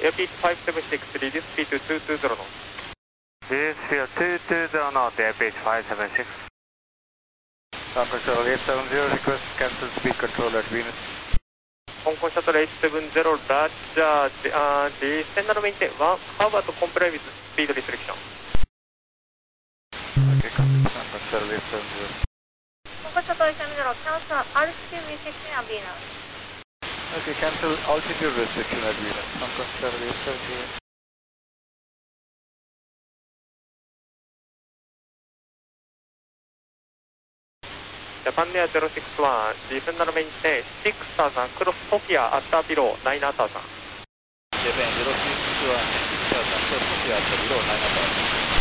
Airspeed 576, reduce speed to 220 knots. Reduce speed 220 knots, airspeed 576. Hong Kong Shuttle 870, request cancel speed control at Venus. Hong Kong Shuttle 870, Roger, descend and maintain 1, how about to comply with speed restriction? Okay, Hong Kong Shuttle 870. Hong Kong Shuttle 870, cancel altitude restriction at Venus. Okay, cancel altitude restriction at Venus. Hong Kong Shuttle 870. Japan Air 061, descend and maintain 6000, cross Sofia at below 9000. Japan 061, 6000, cross Sofia at below 9000.